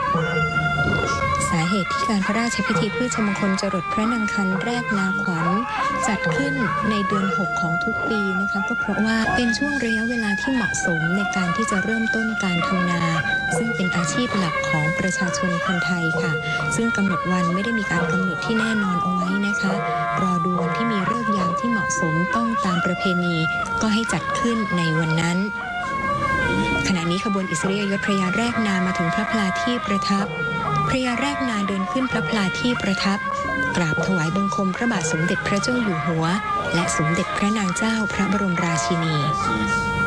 สาเหตุที่การพระราชพิธีพืชมงคลจรดพระนางคันแรกนาขวัญจัดขึ้นในเดือน 6 ของทุกปีนะคะก็เพราะว่าเป็นช่วงระยะเวลาที่เหมาะสมในการที่จะเริ่มต้นการทำนาซึ่งเป็นอาชีพหลักของประชาชนคนไทยค่ะซึ่งกำหนดวันไม่ได้มีการกำหนดที่แน่นอนเอาไว้นะคะรอดูวันที่มีฤกษ์ยามที่เหมาะสมต้องตามประเพณีก็ให้จัดขึ้นในวันนั้นขณะนี้ขบวนอิสริยยศพระยาแรกนามาถึงพระพลาที่ประทับพระยาแรกนาเดินขึ้นพระพลาที่ประทับกราบถวายบังคมพระบาทสมเด็จพระเจ้าอยู่หัวและสมเด็จพระนางเจ้าพระบรมราชินี